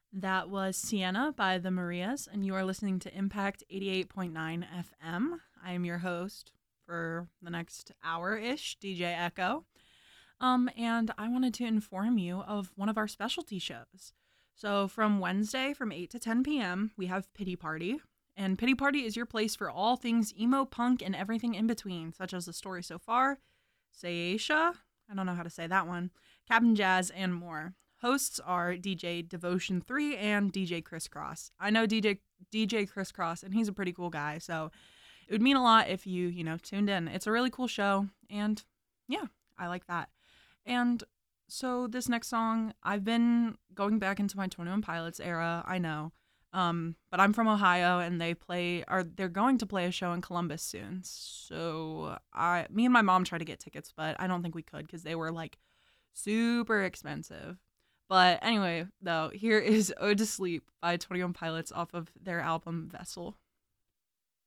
That was Sienna by the Marias, and you are listening to Impact 88.9 FM. I am your host for the next hour ish, DJ Echo. And I wanted to inform you of one of our specialty shows. So, from Wednesday from 8 to 10 p.m., we have Pity Party. And Pity Party is your place for all things emo, punk, and everything in between, such as The Story So Far, Sayasha, I don't know how to say that one, Captain Jazz, and more. Hosts are DJ Devotion 3 and DJ Crisscross. I know DJ Crisscross, and he's a pretty cool guy, so it would mean a lot if you tuned in. It's a really cool show, and yeah, I like that. And so this next song, I've been going back into my 21 Pilots era, I know. But I'm from Ohio, and they're going to play a show in Columbus soon. So me and my mom tried to get tickets, but I don't think we could because they were like super expensive. But anyway, though, here is Ode to Sleep by 21 Pilots off of their album Vessel.